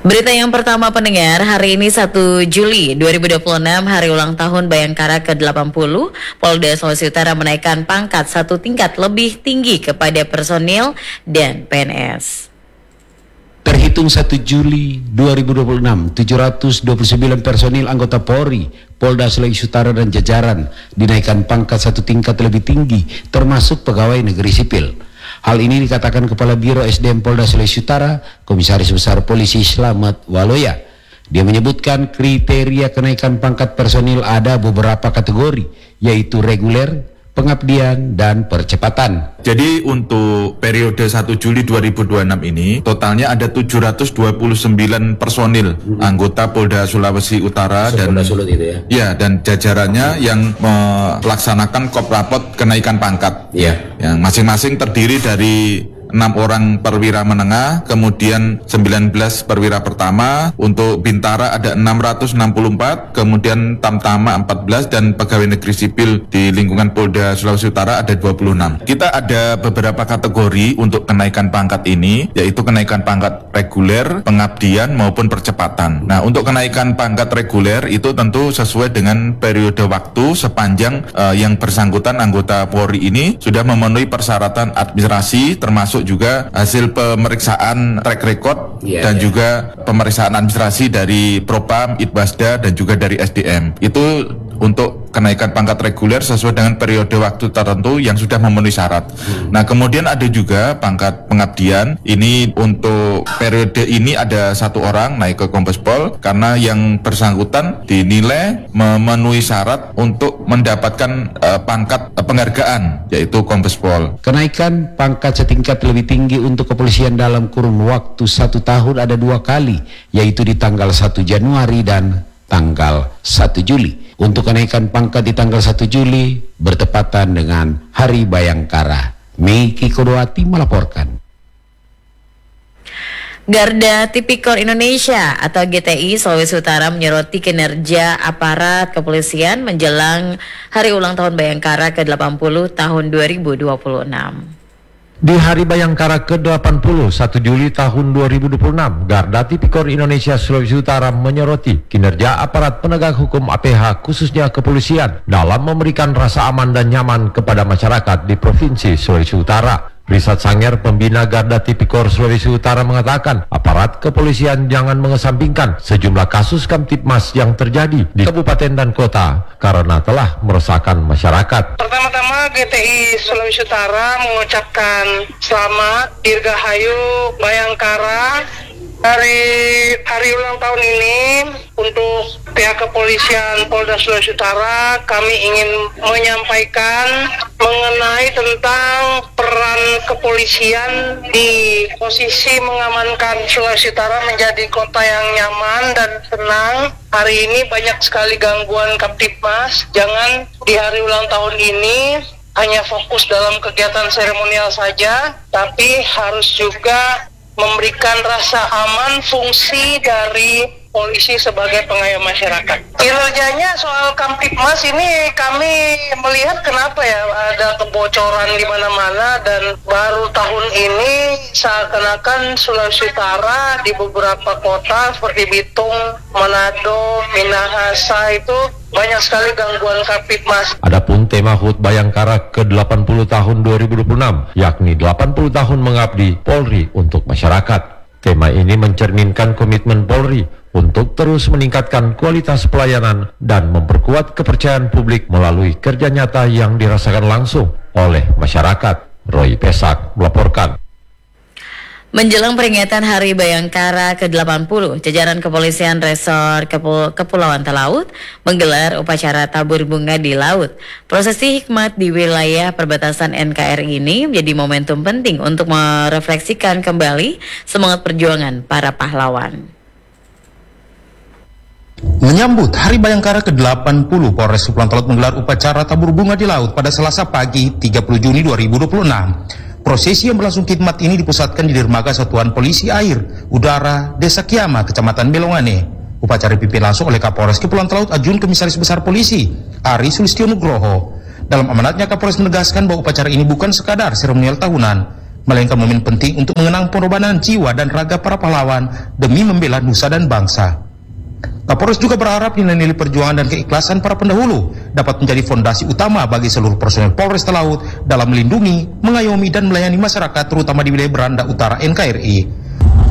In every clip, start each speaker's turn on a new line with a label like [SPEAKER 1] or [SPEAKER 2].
[SPEAKER 1] Berita yang pertama pendengar, hari ini 1 Juli 2026, hari ulang tahun Bayangkara ke-80, Polda Sulawesi Utara menaikkan pangkat satu tingkat lebih tinggi kepada personil dan PNS.
[SPEAKER 2] Terhitung 1 Juli 2026, 729 personil anggota Polri, Polda Sulawesi Utara dan jajaran dinaikkan pangkat satu tingkat lebih tinggi, termasuk pegawai negeri sipil. Hal ini dikatakan Kepala Biro SDM Polda Sulawesi Utara, Komisaris Besar Polisi Slamet Waloya. Dia menyebutkan kriteria kenaikan pangkat personil ada beberapa kategori, yaitu reguler, pengabdian, dan percepatan.
[SPEAKER 3] Jadi untuk periode 1 Juli 2026 ini totalnya ada 729 personil anggota Polda Sulawesi Utara dan dan jajarannya yang melaksanakan koprapot kenaikan pangkat. Yang masing-masing terdiri dari 6 orang perwira menengah, kemudian 19 perwira pertama, untuk Bintara ada 664, kemudian Tamtama 14, dan pegawai negeri sipil di lingkungan Polda Sulawesi Utara ada 26. Kita ada beberapa kategori untuk kenaikan pangkat ini, yaitu kenaikan pangkat reguler, pengabdian, maupun percepatan. Nah, untuk kenaikan pangkat reguler itu tentu sesuai dengan periode waktu sepanjang yang bersangkutan anggota Polri ini sudah memenuhi persyaratan administrasi, termasuk juga hasil pemeriksaan track record dan juga pemeriksaan administrasi dari Propam, Itbasda, dan juga dari SDM. Itu untuk kenaikan pangkat reguler sesuai dengan periode waktu tertentu yang sudah memenuhi syarat. Nah, kemudian ada juga pangkat pengabdian. Ini untuk periode ini ada 1 orang naik ke Kombes Pol karena yang bersangkutan dinilai memenuhi syarat untuk mendapatkan pangkat penghargaan, yaitu Kombes Pol.
[SPEAKER 2] Kenaikan pangkat setingkat lebih tinggi untuk kepolisian dalam kurun waktu 1 tahun ada 2 kali, yaitu di tanggal 1 Januari dan tanggal 1 Juli. Untuk kenaikan pangkat di tanggal 1 Juli bertepatan dengan Hari Bayangkara. Miki Kodowati melaporkan.
[SPEAKER 1] Garda Tipikor Indonesia atau GTI Sulawesi Utara menyoroti kinerja aparat kepolisian menjelang Hari Ulang Tahun Bayangkara ke-80 tahun 2026.
[SPEAKER 4] Di Hari Bayangkara ke-80, 1 Juli tahun 2026, Garda Tipikor Indonesia Sulawesi Utara menyoroti kinerja aparat penegak hukum APH khususnya kepolisian dalam memberikan rasa aman dan nyaman kepada masyarakat di Provinsi Sulawesi Utara. Risat Sanger, pembina Garda Tipikor Sulawesi Utara, mengatakan aparat kepolisian jangan mengesampingkan sejumlah kasus Kamtipmas yang terjadi di kabupaten dan kota karena telah meresahkan masyarakat.
[SPEAKER 5] Pertama-tama GTI Sulawesi Utara mengucapkan selamat Dirgahayu Bayangkara. Hari ulang tahun ini untuk pihak kepolisian Polda Sulawesi Utara, kami ingin menyampaikan mengenai tentang peran kepolisian di posisi mengamankan Sulawesi Utara menjadi kota yang nyaman dan tenang. Hari ini banyak sekali gangguan Kamtipmas. Jangan di hari ulang tahun ini hanya fokus dalam kegiatan seremonial saja, tapi harus juga memberikan rasa aman fungsi dari polisi sebagai pengayom masyarakat. Kinerjanya soal Kamtipmas ini kami melihat kenapa ya ada kebocoran di mana-mana, dan baru tahun ini seakan-akan Sulawesi Utara di beberapa kota seperti Bitung, Manado, Minahasa itu banyak sekali gangguan Kamtipmas.
[SPEAKER 4] Adapun tema HUT Bayangkara ke-80 tahun 2026, yakni 80 tahun mengabdi Polri untuk masyarakat. Tema ini mencerminkan komitmen Polri untuk terus meningkatkan kualitas pelayanan dan memperkuat kepercayaan publik melalui kerja nyata yang dirasakan langsung oleh masyarakat. Roy Pesak melaporkan.
[SPEAKER 1] Menjelang peringatan Hari Bayangkara ke-80, jajaran kepolisian Resor Kepulauan Talaut menggelar upacara tabur bunga di laut. Prosesi hikmat di wilayah perbatasan NKRI ini menjadi momentum penting untuk merefleksikan kembali semangat perjuangan para pahlawan.
[SPEAKER 6] Menyambut Hari Bayangkara ke-80, Polres Kepulauan Talaut menggelar upacara tabur bunga di laut pada Selasa pagi 30 Juni 2026. Prosesi yang berlangsung khidmat ini dipusatkan di Dermaga Satuan Polisi Air, Udara, Desa Kiama, Kecamatan Belongane. Upacara dipimpin langsung oleh Kapolres Kepulauan Talaut Adjun Komisaris Besar Polisi, Ari Sulistyo Nugroho. Dalam amanatnya, Kapolres menegaskan bahwa upacara ini bukan sekadar seremonial tahunan, melainkan momen penting untuk mengenang pengorbanan jiwa dan raga para pahlawan demi membela nusa dan bangsa. Kapolres juga berharap nilai-nilai perjuangan dan keikhlasan para pendahulu dapat menjadi fondasi utama bagi seluruh personel Polres Talaut dalam melindungi, mengayomi, dan melayani masyarakat terutama di wilayah Beranda Utara NKRI.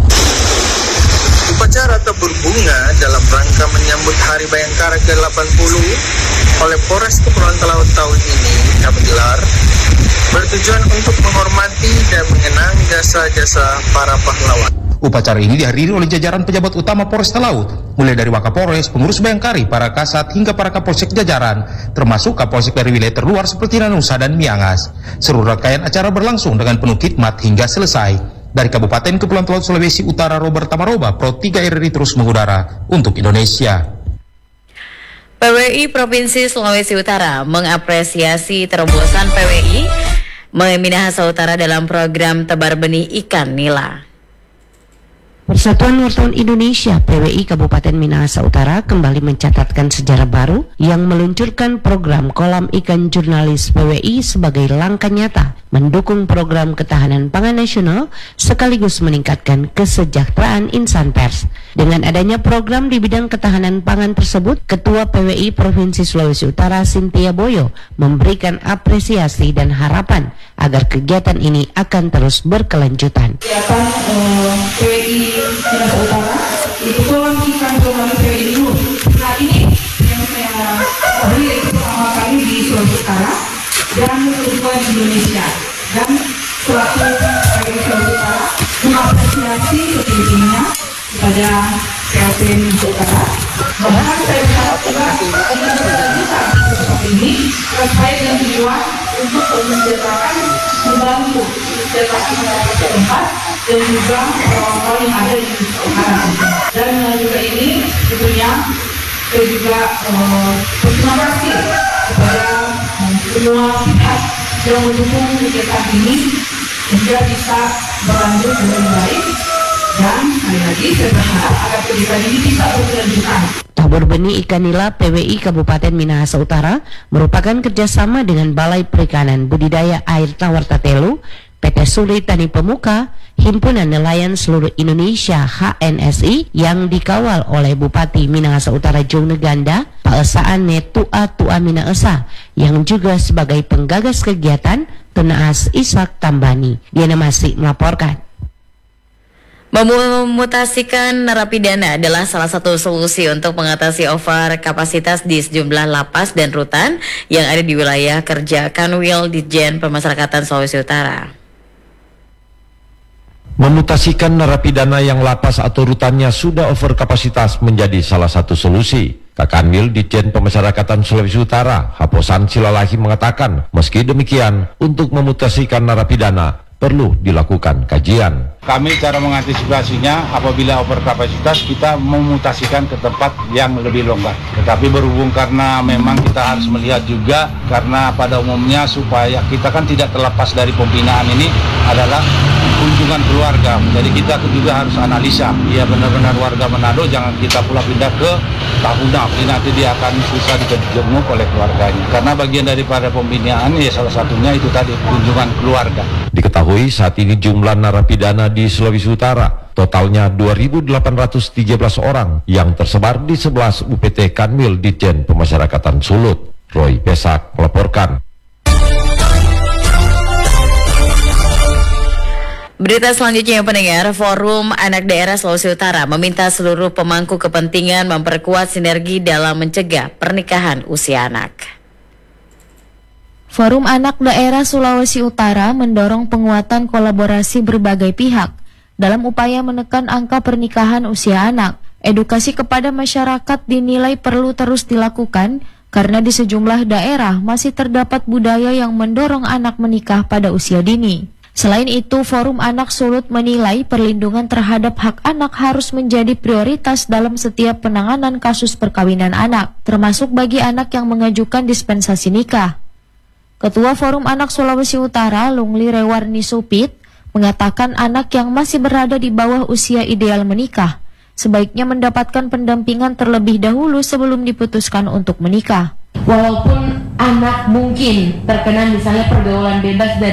[SPEAKER 7] Upacara tabur bunga dalam rangka menyambut Hari Bayangkara ke-80 oleh Polres Kepulauan Talaut tahun ini kami gelar bertujuan untuk menghormati dan mengenang jasa-jasa para pahlawan.
[SPEAKER 6] Upacara ini dihadiri oleh jajaran pejabat utama Polres Talaut, mulai dari Wakapolres, pengurus Bayangkari, para kasat, hingga para kapolsek jajaran, termasuk kapolsek dari wilayah terluar seperti Nanusa dan Miangas. Seluruh rangkaian acara berlangsung dengan penuh khidmat hingga selesai. Dari Kabupaten Kepulauan Talaut Sulawesi Utara, Robert Tamaroba, Pro 3 RRI terus mengudara untuk Indonesia.
[SPEAKER 1] PWI Provinsi Sulawesi Utara mengapresiasi terobosan PWI Minahasa Utara dalam program tebar benih ikan nila.
[SPEAKER 8] Persatuan Wartawan Indonesia PWI Kabupaten Minahasa Utara kembali mencatatkan sejarah baru yang meluncurkan program kolam ikan jurnalis PWI sebagai langkah nyata mendukung program ketahanan pangan nasional sekaligus meningkatkan kesejahteraan insan pers. Dengan adanya program di bidang ketahanan pangan tersebut, Ketua PWI Provinsi Sulawesi Utara Cynthia Boyo memberikan apresiasi dan harapan agar kegiatan ini akan terus berkelanjutan.
[SPEAKER 9] Kegiatan PWI Minahasa Utara itu kolam ikan jurnalis PWI dulu. Saat ini yang saya ketahui itu pertama kali di Sulawesi Utara dan kedua di Indonesia. Dan selaku PWI Sulawesi Utara mengapresiasi setinggi-tingginya kepada PLT Minahasa Utara. Bahkan saya berharap juga kelanjutan seperti ini terkait dengan tujuan untuk mensejahterakan membantu mensejahterakan masyarakat setempat dan juga orang-orang yang ada di sekitar. Dan juga ini tentunya saya juga berterima kasih kepada semua pihak yang mendukung kegiatan ini sehingga bisa berlanjut dengan baik. Dan sekali lagi saya berharap agar kegiatan ini bisa berkelanjutan.
[SPEAKER 8] Tabur benih ikan nila PWI Kabupaten Minahasa Utara merupakan kerjasama dengan Balai Perikanan Budidaya Air Tawar Tatelu, PT Suri Tani Pemuka, Himpunan Nelayan Seluruh Indonesia HNSI yang dikawal oleh Bupati Minahasa Utara Jone Ganda, Paesaan Tua Minahasa yang juga sebagai penggagas kegiatan Tunaas Ishak Tambani. Diana Masih melaporkan.
[SPEAKER 1] Memutasikan narapidana adalah salah satu solusi untuk mengatasi over kapasitas di sejumlah lapas dan rutan yang ada di wilayah kerja Kanwil Ditjen Pemasyarakatan Sulawesi Utara.
[SPEAKER 4] Memutasikan narapidana yang lapas atau rutannya sudah over kapasitas menjadi salah satu solusi. Kakanwil Ditjen Pemasyarakatan Sulawesi Utara, Haposan Silalahi mengatakan, meski demikian, untuk memutasikan narapidana perlu dilakukan kajian.
[SPEAKER 10] Kami cara mengantisipasinya apabila overkapasitas kita memutasikan ke tempat yang lebih longgar. Tetapi berhubung karena memang kita harus melihat juga karena pada umumnya supaya kita kan tidak terlepas dari pembinaan ini adalah kunjungan keluarga. Jadi kita juga harus analisa. Ya benar-benar warga Manado jangan kita pula pindah ke Tahuna. Nanti dia akan susah dijenguk oleh keluarganya. Karena bagian daripada pembinaan ya salah satunya itu tadi kunjungan keluarga.
[SPEAKER 4] Diketahui saat ini jumlah narapidana di Sulawesi Utara totalnya 2.813 orang yang tersebar di 11 UPT Kanwil Ditjen Pemasyarakatan Sulut. Roy Pesak melaporkan.
[SPEAKER 1] Berita selanjutnya pendengar, Forum Anak Daerah Sulawesi Utara meminta seluruh pemangku kepentingan memperkuat sinergi dalam mencegah pernikahan usia anak.
[SPEAKER 11] Forum Anak Daerah Sulawesi Utara mendorong penguatan kolaborasi berbagai pihak dalam upaya menekan angka pernikahan usia anak. Edukasi kepada masyarakat dinilai perlu terus dilakukan karena di sejumlah daerah masih terdapat budaya yang mendorong anak menikah pada usia dini. Selain itu, Forum Anak Sulut menilai perlindungan terhadap hak anak harus menjadi prioritas dalam setiap penanganan kasus perkawinan anak, termasuk bagi anak yang mengajukan dispensasi nikah. Ketua Forum Anak Sulawesi Utara, Lungli Rewarni Supit, mengatakan anak yang masih berada di bawah usia ideal menikah sebaiknya mendapatkan pendampingan terlebih dahulu sebelum diputuskan untuk menikah.
[SPEAKER 12] Walaupun anak mungkin terkena misalnya pergaulan bebas dan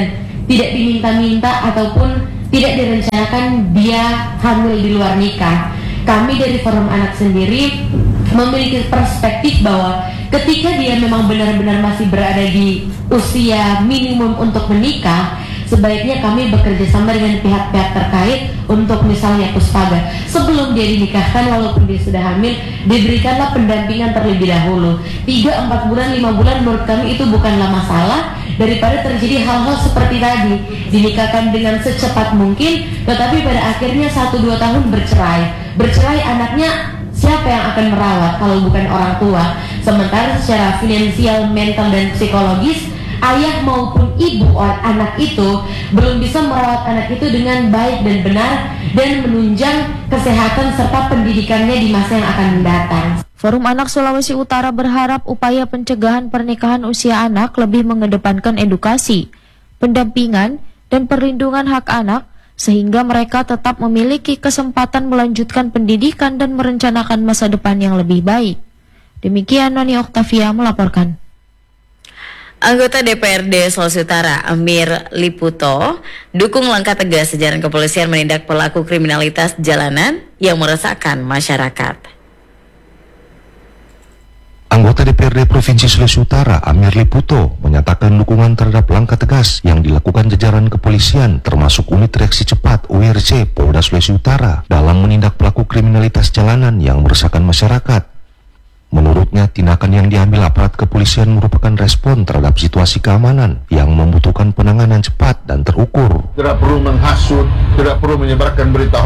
[SPEAKER 8] tidak diminta-minta ataupun tidak direncanakan dia hamil di luar nikah. Kami dari Forum Anak sendiri memiliki perspektif bahwa ketika dia memang benar-benar masih berada di usia minimum untuk menikah, sebaiknya kami bekerja sama dengan pihak-pihak terkait untuk misalnya puspaga sebelum dia dinikahkan, walaupun dia sudah hamil, diberikanlah pendampingan terlebih dahulu 3, 4 bulan, 5 bulan. Menurut kami itu bukanlah masalah daripada terjadi hal-hal seperti tadi, dinikahkan dengan secepat mungkin tetapi pada akhirnya 1-2 tahun bercerai, anaknya siapa yang akan merawat kalau bukan orang tua? Sementara secara finansial, mental dan psikologis, ayah maupun ibu anak itu belum bisa merawat anak itu dengan baik dan benar dan menunjang kesehatan serta pendidikannya di masa yang akan mendatang.
[SPEAKER 11] Forum Anak Sulawesi Utara berharap upaya pencegahan pernikahan usia anak lebih mengedepankan edukasi, pendampingan, dan perlindungan hak anak sehingga mereka tetap memiliki kesempatan melanjutkan pendidikan dan merencanakan masa depan yang lebih baik. Demikian Noni Oktavia melaporkan.
[SPEAKER 1] Anggota DPRD Sulawesi Utara Amir Liputo dukung langkah tegas jajaran kepolisian menindak pelaku kriminalitas jalanan yang meresahkan masyarakat.
[SPEAKER 12] Anggota DPRD Provinsi Sulawesi Utara Amir Liputo menyatakan dukungan terhadap langkah tegas yang dilakukan jajaran kepolisian termasuk unit reaksi cepat URC Polda Sulawesi Utara dalam menindak pelaku kriminalitas jalanan yang meresahkan masyarakat. Menurutnya, tindakan yang diambil aparat kepolisian merupakan respon terhadap situasi keamanan yang membutuhkan penanganan cepat dan terukur.
[SPEAKER 13] Tidak perlu menghasut, tidak perlu menyebarkan berita